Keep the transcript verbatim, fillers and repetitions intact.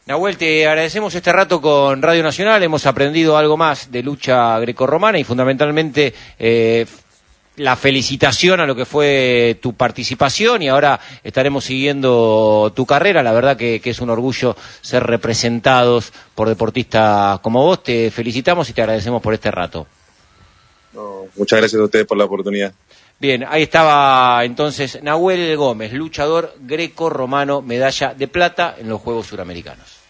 Nahuel, te agradecemos este rato con Radio Nacional, hemos aprendido algo más de lucha grecorromana y fundamentalmente eh, la felicitación a lo que fue tu participación, y ahora estaremos siguiendo tu carrera. La verdad que, que es un orgullo ser representados por deportistas como vos. Te felicitamos y te agradecemos por este rato. No, muchas gracias a ustedes por la oportunidad. Bien, ahí estaba entonces Nahuel Gómez, luchador greco-romano, medalla de plata en los Juegos Suramericanos.